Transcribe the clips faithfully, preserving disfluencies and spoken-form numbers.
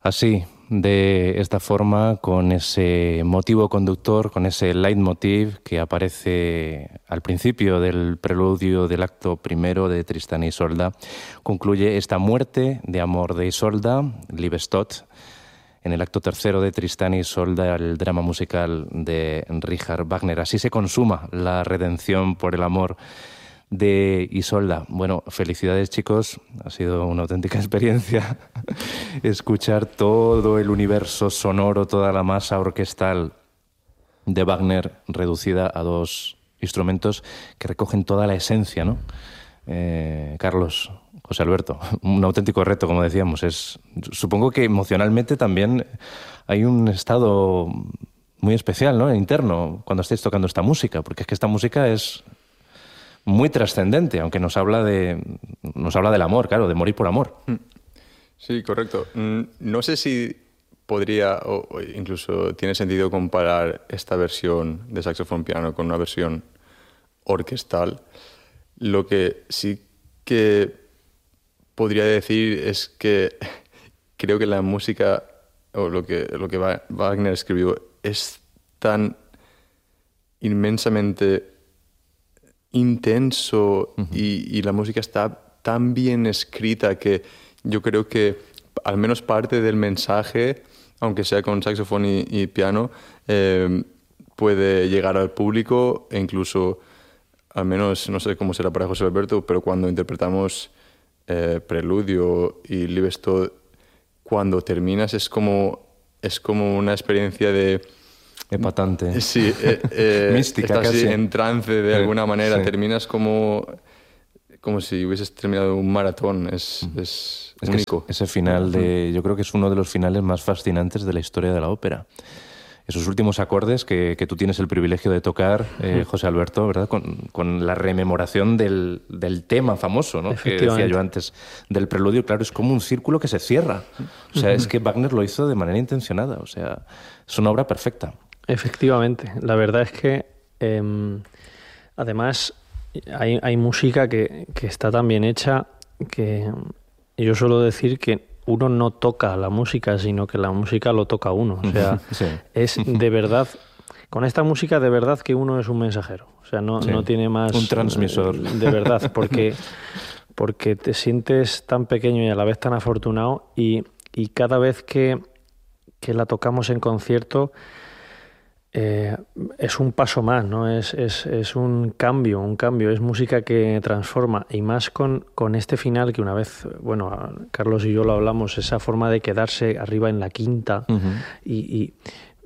Así, de esta forma, con ese motivo conductor, con ese leitmotiv que aparece al principio del preludio del acto primero de Tristán y Isolda, concluye esta muerte de amor de Isolda, Liebestod, en el acto tercero de Tristán y Isolda, el drama musical de Richard Wagner. Así se consuma la redención por el amor de Isolda. Bueno, felicidades, chicos, ha sido una auténtica experiencia escuchar todo el universo sonoro, toda la masa orquestal de Wagner reducida a dos instrumentos que recogen toda la esencia, ¿no? Eh, Carlos, José Alberto, un auténtico reto, como decíamos. Es, supongo que emocionalmente también hay un estado muy especial, ¿no?, interno, cuando estáis tocando esta música, porque es que esta música es muy trascendente, aunque nos habla de nos habla del amor, claro, de morir por amor. Sí, correcto. No sé si podría, o incluso tiene sentido comparar esta versión de saxofón piano con una versión orquestal. Lo que sí que podría decir es que creo que la música, o lo que, lo que Wagner escribió, es tan inmensamente intenso uh-huh. y, y la música está tan bien escrita que yo creo que al menos parte del mensaje, aunque sea con saxofón y, y piano, eh, puede llegar al público e incluso, al menos, no sé cómo será para José Alberto, pero cuando interpretamos eh, Preludio y Liebestod, cuando terminas es como, es como una experiencia de epatante. Sí, eh, eh, mística, estás casi en trance de alguna manera, sí. Terminas como, como si hubieses terminado un maratón, es, es, es único. Que ese final, de, yo creo que es uno de los finales más fascinantes de la historia de la ópera. Esos últimos acordes que, que tú tienes el privilegio de tocar, eh, José Alberto, ¿verdad? Con, con la rememoración del, del tema famoso, ¿no?, que decía yo antes, del preludio. Claro, es como un círculo que se cierra. O sea, es que Wagner lo hizo de manera intencionada. O sea, es una obra perfecta. Efectivamente. La verdad es que, eh, además, hay, hay música que, que está tan bien hecha que yo suelo decir que uno no toca la música, sino que la música lo toca a uno. O sea, sí. es de verdad, con esta música de verdad que uno es un mensajero. O sea, no, sí. no tiene más... Un transmisor. De verdad, porque, porque te sientes tan pequeño y a la vez tan afortunado y, y cada vez que, que la tocamos en concierto eh, es un paso más, ¿no? Es, es, es un cambio, un cambio, es música que transforma, y más con, con este final que una vez, bueno, Carlos y yo lo hablamos, esa forma de quedarse arriba en la quinta uh-huh. y, y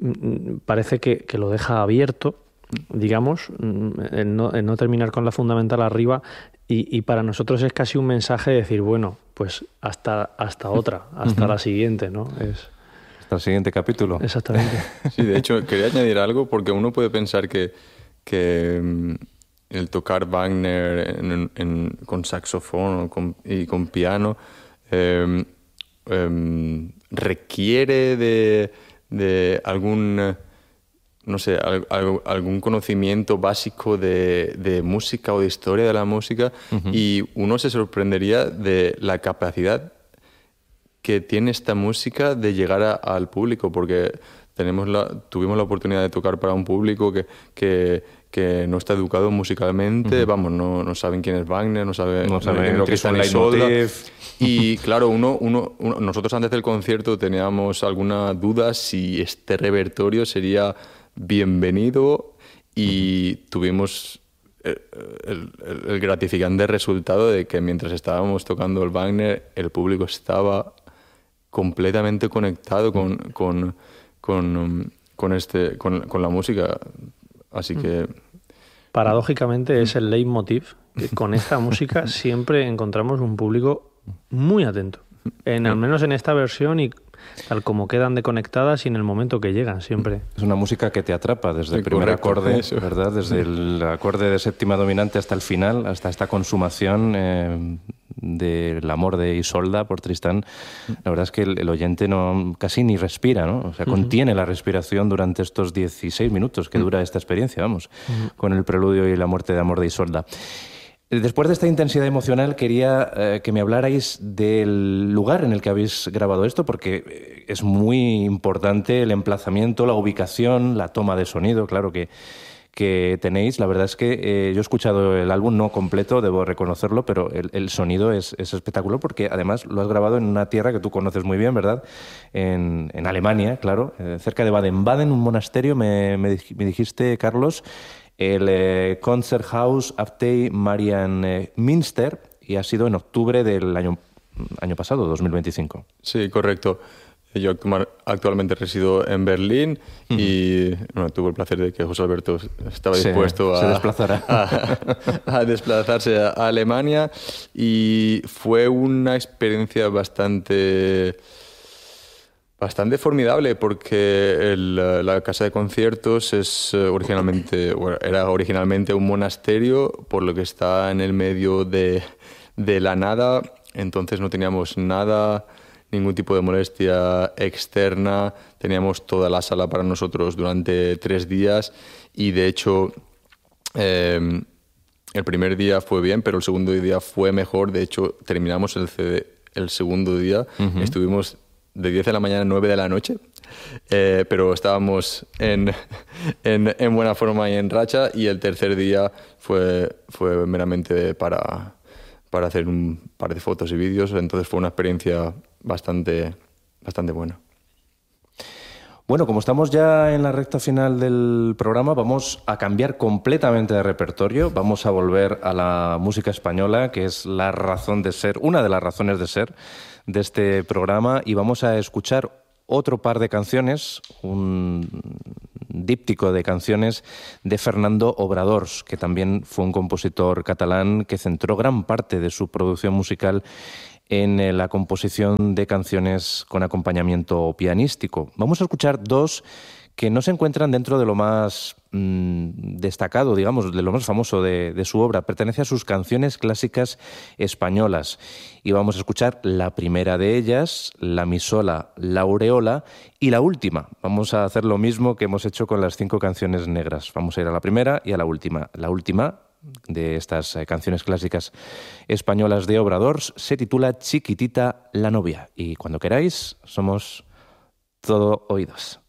parece que, que lo deja abierto, digamos, en no, en no terminar con la fundamental arriba, y, y para nosotros es casi un mensaje de decir, bueno, pues hasta, hasta otra, hasta uh-huh. la siguiente, ¿no? Es... Hasta el siguiente capítulo. Exactamente. Sí, de hecho, quería añadir algo, porque uno puede pensar que, que el tocar Wagner en, en, con saxofón o con, y con piano eh, eh, requiere de, de algún, no sé, al, al, algún conocimiento básico de, de música o de historia de la música, uh-huh. y uno se sorprendería de la capacidad que tiene esta música de llegar a, al público, porque tenemos la, tuvimos la oportunidad de tocar para un público que, que, que no está educado musicalmente, uh-huh. vamos, no, no saben quién es Wagner, no saben, no saben lo que es un Isolda. Y claro, uno, uno, uno, nosotros antes del concierto teníamos alguna duda si este repertorio sería bienvenido, y uh-huh. tuvimos el, el, el gratificante resultado de que mientras estábamos tocando el Wagner, el público estaba completamente conectado con, con, con, con, este, con, con la música. Así que... Paradójicamente es el leitmotiv, que con esta música siempre encontramos un público muy atento. En, al menos en esta versión, y tal como quedan de conectadas y en el momento que llegan, siempre. Es una música que te atrapa desde el primer correcto, acorde, eso. ¿verdad? Desde el acorde de séptima dominante hasta el final, hasta esta consumación eh, del amor de Isolda por Tristán. La verdad es que el, el oyente no casi ni respira, ¿no? O sea, uh-huh. contiene la respiración durante estos dieciséis minutos que uh-huh. dura esta experiencia, vamos, uh-huh. con el preludio y la muerte de amor de Isolda. Después de esta intensidad emocional, quería eh, que me hablarais del lugar en el que habéis grabado esto, porque es muy importante el emplazamiento, la ubicación, la toma de sonido, claro que, que tenéis. La verdad es que eh, yo he escuchado el álbum no completo, debo reconocerlo, pero el, el sonido es, es espectacular porque además lo has grabado en una tierra que tú conoces muy bien, ¿verdad? En, en Alemania, claro, eh, cerca de Baden-Baden, un monasterio, me, me, me dijiste, Carlos, el eh, Konzerthaus Abtei Marienmünster, y ha sido en octubre del año, año pasado, dos mil veinticinco. Sí, correcto. Yo actualmente resido en Berlín uh-huh. y bueno, tuve el placer de que José Alberto estaba dispuesto sí, a, a, a desplazarse a Alemania, y fue una experiencia bastante... Bastante formidable, porque el, la casa de conciertos es originalmente, bueno, era originalmente un monasterio, por lo que está en el medio de, de la nada. Entonces no teníamos nada, ningún tipo de molestia externa. Teníamos toda la sala para nosotros durante tres días y de hecho eh, el primer día fue bien, pero el segundo día fue mejor. De hecho terminamos el, C D, el segundo día, uh-huh. estuvimos de diez de la mañana a nueve de la noche, eh, pero estábamos en, en, en buena forma y en racha, y el tercer día fue, fue meramente para, para hacer un par de fotos y vídeos, entonces fue una experiencia bastante, bastante buena. Bueno, como estamos ya en la recta final del programa, vamos a cambiar completamente de repertorio, vamos a volver a la música española, que es la razón de ser, una de las razones de ser de este programa, y vamos a escuchar otro par de canciones, un díptico de canciones de Fernando Obradors, que también fue un compositor catalán que centró gran parte de su producción musical en la composición de canciones con acompañamiento pianístico. Vamos a escuchar dos que no se encuentran dentro de lo más mmm, destacado, digamos, de lo más famoso de, de su obra. Pertenece a sus canciones clásicas españolas. Y vamos a escuchar la primera de ellas, la misola La Aureola, y la última. Vamos a hacer lo mismo que hemos hecho con las cinco canciones negras. Vamos a ir a la primera y a la última. La última de estas eh, canciones clásicas españolas de Obradors se titula Chiquitita la novia. Y cuando queráis, somos todo oídos.